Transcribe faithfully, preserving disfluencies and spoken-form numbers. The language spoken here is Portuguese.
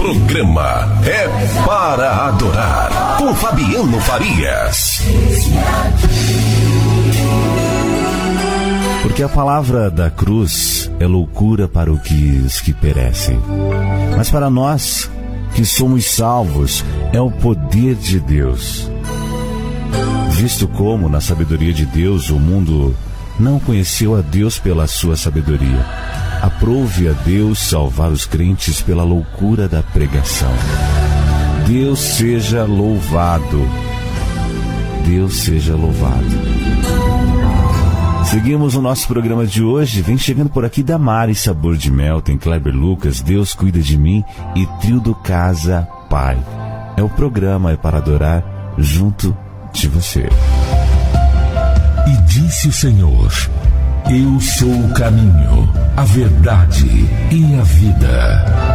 programa é para adorar, com Fabiano Farias. Porque a palavra da cruz é loucura para os que, os que perecem, mas para nós que somos salvos é o poder de Deus. Visto como, na sabedoria de Deus, o mundo não conheceu a Deus pela sua sabedoria, aprove a Deus salvar os crentes pela loucura da pregação. Deus seja louvado. Deus seja louvado. Seguimos o nosso programa de hoje. Vem chegando por aqui Damari Sabor de Mel, tem Kleber Lucas, Deus Cuida de Mim e Trio do Casa Pai. É o programa, é para adorar junto de você. E disse o Senhor: Eu sou o caminho, a verdade e a vida.